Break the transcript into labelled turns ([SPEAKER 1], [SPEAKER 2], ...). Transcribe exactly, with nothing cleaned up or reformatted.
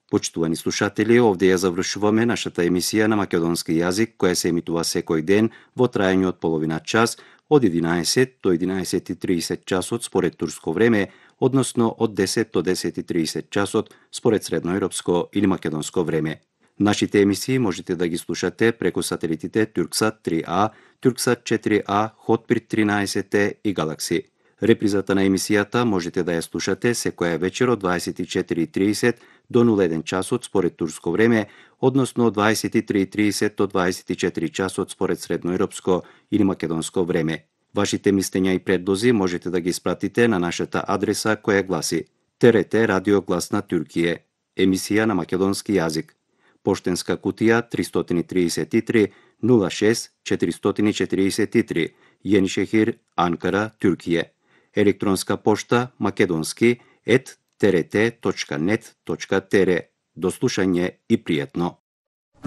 [SPEAKER 1] Почитувани слушатели, овде ја завршуваме нашата емисија на македонски јазик, која се емитува секој ден во трајање од половина час од единаесет до единаесет и тридесет часот според турско време, односно од десет до десет и тридесет часот според средноевропско или македонско време. Нашите емисии можете да ги слушате преку сателитите Турксат три А, Турксат четири А, Хотбирд тринаесет Е и Галакси. Репризата на емисијата можете да ја слушате секоја вечер од дваесет и четири и тридесет до нула еден часот според турско време, односно од дваесет и три и тридесет до дваесет и четири часот според средноевропско или македонско време. Вашите мислења и предлози можете да ги испратите на нашата адреса која гласи ТРТ Радио Глас на Туркије, емисија на македонски јазик. Поштенска кутија триста тридесет и три нула шест четиристотини четириесет и три, Јенишехир, Анкара, Туркије. Електронска пошта македонски ет трт точка нет точка тр. До слушање и пријатно.